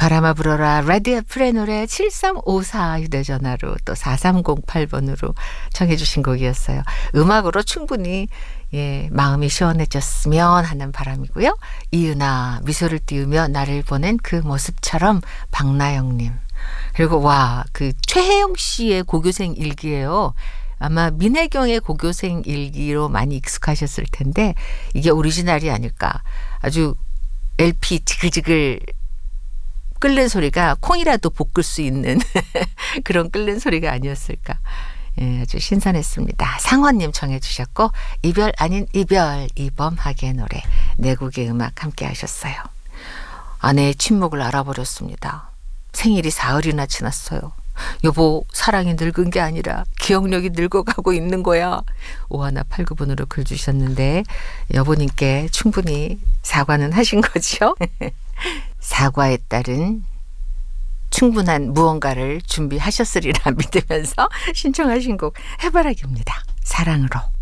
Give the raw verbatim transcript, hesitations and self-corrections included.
바람아 불어라 레드 애플의 노래 칠삼오사 휴대전화로 또 사삼공팔 번으로 청해 주신 곡이었어요. 음악으로 충분히 예, 마음이 시원해졌으면 하는 바람이고요. 이은아 미소를 띄우며 나를 보낸 그 모습처럼 박나영님. 그리고 와, 그 최혜영 씨의 고교생 일기예요. 아마 민혜경의 고교생 일기로 많이 익숙하셨을 텐데 이게 오리지널이 아닐까. 아주 엘피 지글지글 끓는 소리가 콩이라도 볶을 수 있는 그런 끓는 소리가 아니었을까. 예, 아주 신선했습니다. 상원님 청해 주셨고 이별 아닌 이별 이범학의 노래 내 곡의 음악 함께 하셨어요. 아내의 침묵을 알아버렸습니다. 생일이 사흘이나 지났어요. 여보 사랑이 늙은 게 아니라 기억력이 늙어가고 있는 거야. 오하나 팔구 번으로 글 주셨는데 여보님께 충분히 사과는 하신 거죠? 사과에 따른 충분한 무언가를 준비하셨으리라 믿으면서 신청하신 곡 해바라기입니다. 사랑으로.